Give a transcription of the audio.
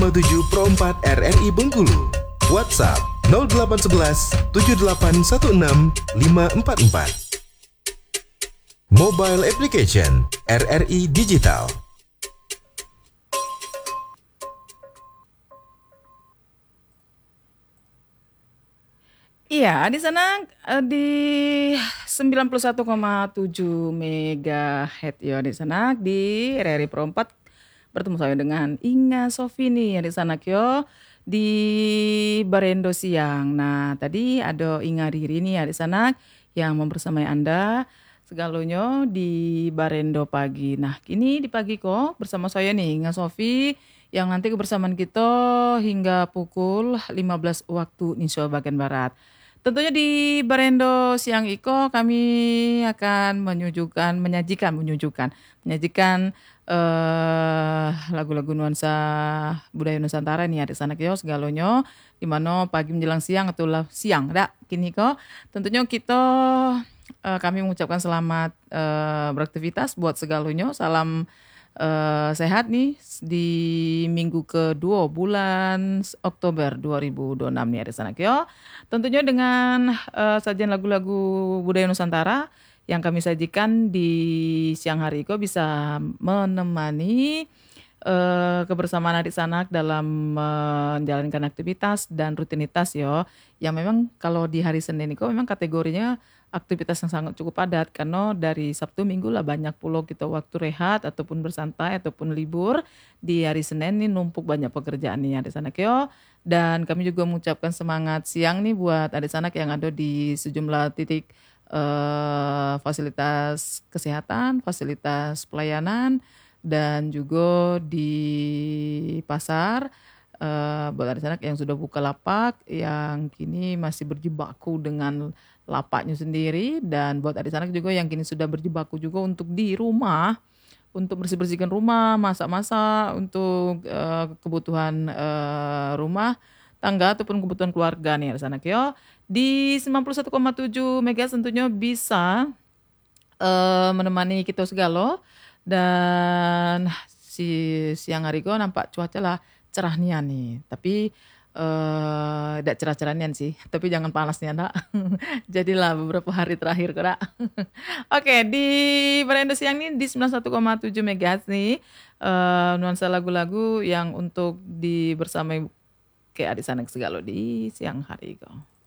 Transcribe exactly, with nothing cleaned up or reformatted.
tujuh Pro empat R R I Bengkulu. WhatsApp nol delapan satu satu tujuh delapan satu enam lima empat empat. Mobile application R R I Digital. Iya, di sana eh, di sembilan puluh satu koma tujuh megahertz ya di sana di R R I Pro empat bertemu saya dengan Inga Sofini ya di sana kyo di Barendo Siang. Nah, tadi ada Inga Riri nih ya di sana yang membersamai Anda segalonyo di Barendo pagi. Nah, kini di pagi kok bersama saya nih Inga Sofi yang nanti kebersamaan kita hingga pukul lima belas waktu Indonesia bagian Barat. Tentunya di Barendo Siang Iko kami akan menyuguhkan, menyajikan, menyuguhkan, menyajikan eh, lagu-lagu nuansa budaya Nusantara nih ada sana kyo segalonyo di mana pagi menjelang siang atau lah siang dak kini kok tentunya kita eh, kami mengucapkan selamat eh, beraktivitas buat segalonyo salam eh, sehat nih di minggu kedua bulan Oktober dua ribu dua puluh enam nih ada sana kyo. Tentunya dengan eh, sajian lagu-lagu budaya Nusantara yang kami sajikan di siang hari itu bisa menemani eh, kebersamaan adik sanak dalam menjalankan aktivitas dan rutinitas yo. Yang memang kalau di hari Senin itu memang kategorinya aktivitas yang sangat cukup padat karena dari Sabtu Minggu lah banyak pulau kita waktu rehat ataupun bersantai ataupun libur. Di hari Senin nih numpuk banyak pekerjaan nih adik sanak yo. Dan kami juga mengucapkan semangat siang nih buat adik sanak yang ada di sejumlah titik eh, fasilitas kesehatan, fasilitas pelayanan, dan juga di pasar. Eh, buat adik-adik yang sudah buka lapak, yang kini masih berjibaku dengan lapaknya sendiri, dan buat adik-adik juga yang kini sudah berjibaku juga untuk di rumah, untuk bersih-bersihkan rumah, masak-masak, untuk eh, kebutuhan eh, rumah tangga ataupun kebutuhan keluarga nih adik-adik yo. Di sembilan puluh satu koma tujuh megahertz tentunya bisa eh, menemani kita segalo dan si siang hari ko nampak cuaca lah cerah nian nih tapi eh tidak cerah-cerah nian sih tapi jangan panas nian dak. Jadilah beberapa hari terakhir kok dak. Oke di Barendo Siang nih di sembilan puluh satu koma tujuh megahertz nih eh, nuansa lagu-lagu yang untuk dibersamai kayak adik sanak segalo di siang hari ko.